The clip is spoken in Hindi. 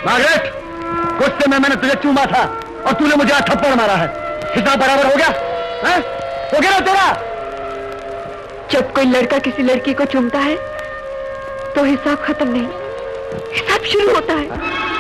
मार्गरेट, गुस्से में मैंने तुझे चूमा था और तूने मुझे थप्पड़ मारा है। हिसाब बराबर हो गया? है? हो गया ना तेरा? जब कोई लड़का किसी लड़की को चूमता है तो हिसाब खत्म नहीं, हिसाब शुरू होता है।